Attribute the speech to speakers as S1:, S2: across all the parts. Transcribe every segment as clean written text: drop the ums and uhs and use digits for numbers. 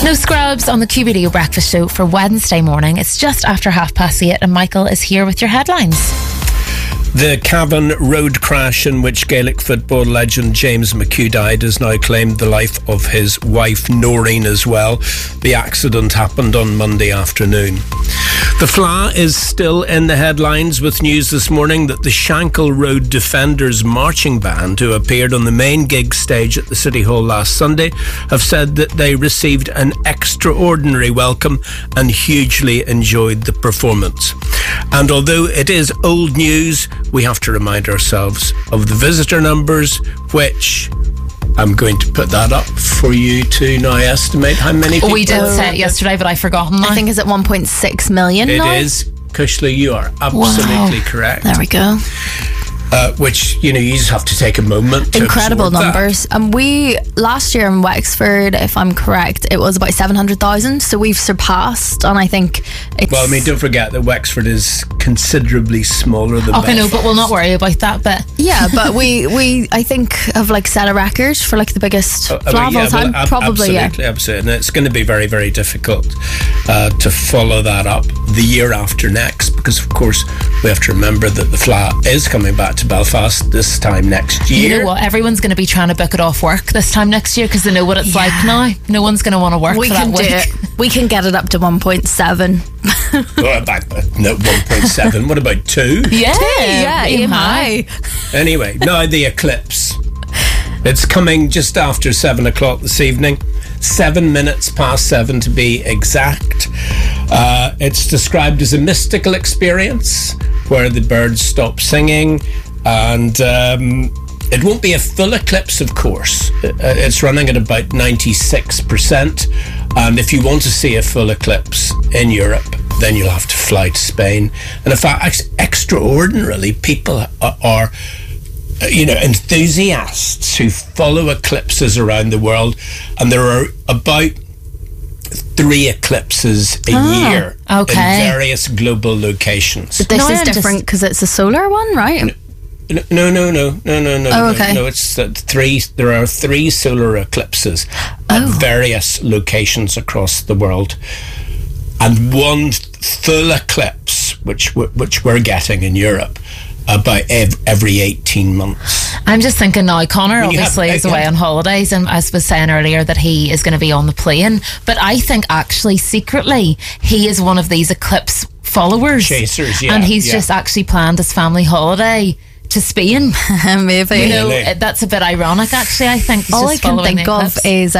S1: No Scrubs on the QBD Breakfast Show for Wednesday morning. It's just after 8:30 and Michael is here with your headlines.
S2: The Cavan road crash in which Gaelic football legend James McHugh died has now claimed the life of his wife Noreen as well. The accident happened on Monday afternoon. The Fleadh is still in the headlines with news this morning that the Shankill Road Defenders marching band, who appeared on the main gig stage at the City Hall last Sunday, have said that they received an extraordinary welcome and hugely enjoyed the performance. And although it is old news, we have to remind ourselves of the visitor numbers, which I'm going to put that up for you to now estimate how many people.
S1: We did say it yesterday, but I've forgotten now.
S3: I think it's at 1.6 million now.
S2: It is. Kushla, you are absolutely correct.
S3: There we go.
S2: Which, you just have to take a moment to
S3: incredible numbers.
S2: that.
S3: And we, last year in Wexford, if I'm correct, it was about 700,000. So we've surpassed, and I think it's...
S2: Well, don't forget that Wexford is considerably smaller than
S1: Okay,
S2: Belfast.
S1: no, but we'll not worry about that bit.
S3: Yeah, but we I think, have set a record for the biggest Fleadh of all time. Probably,
S2: absolutely. And it's going to be very, very difficult to follow that up the year after next, because, of course, we have to remember that the Fleadh is coming back to Belfast this time next year.
S1: You know what? Everyone's going to be trying to book it off work this time next year because they know what it's like now. No one's going to want to work for that week.
S3: We can get it up to 1.7.
S2: What about 1.7? What about 2?
S1: Yeah,
S3: aim high.
S2: Anyway, now the eclipse. It's coming just after 7 o'clock this evening. 7 minutes past 7 to be exact. It's described as a mystical experience where the birds stop singing, and it won't be a full eclipse, of course. It's running at about 96%, and if you want to see a full eclipse in Europe, then you'll have to fly to Spain. And in fact, extraordinarily, people are enthusiasts who follow eclipses around the world, and there are about 3 eclipses a year in various global locations.
S3: But this is different because it's a solar one, right?
S2: No.
S3: Okay.
S2: No, it's 3. There are 3 solar eclipses at various locations across the world, and one full eclipse, which we're getting in Europe, about every 18 months.
S1: I'm just thinking now, Connor obviously is away on holidays, and as I was saying earlier that he is going to be on the plane, but I think actually secretly he is one of these eclipse followers.
S2: Chasers, yeah.
S1: And he's just actually planned his family holiday to Spain.
S3: Maybe.
S1: That's a bit ironic actually, I think.
S3: All I can think of is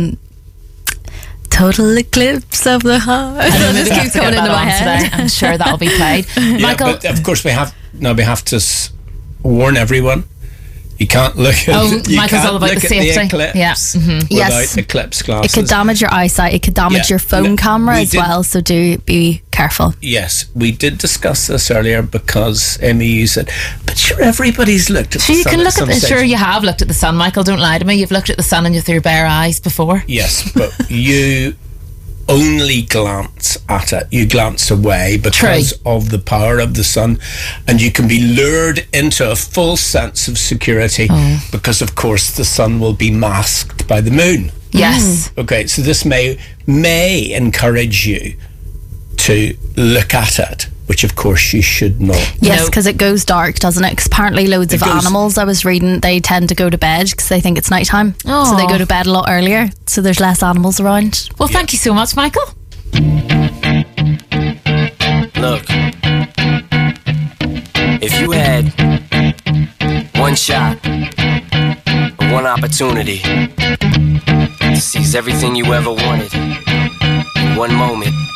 S3: Total Eclipse of the Heart.
S1: It just keeps going into my head. I'm sure that'll be played. Michael,
S2: but of course we have to warn everyone. You can't look at
S1: Michael's all about the safety.
S2: Eclipse without eclipse glasses.
S3: It could damage your eyeyesight. It could damage your phone camera as well. So do be careful.
S2: Yes, we did discuss this earlier because Amy, you said, but sure, everybody's looked at the sun.
S1: You can look at sure, you have looked at the sun, Michael. Don't lie to me. You've looked at the sun with your bare eyes before.
S2: Yes, but you only glance at it. You glance away because of the power of the sun, and you can be lured into a false sense of security because, of course, the sun will be masked by the moon.
S1: Yes.
S2: Okay, so this may encourage you to look at it, which of course you should not.
S3: Yes, because it goes dark, doesn't it? 'Cause apparently loads of animals, I was reading, they tend to go to bed because they think it's nighttime. So they go to bed a lot earlier, so there's less animals around.
S1: Well, thank you so much, Michael.
S4: Look, if you had one shot, one opportunity to seize everything you ever wanted in one moment,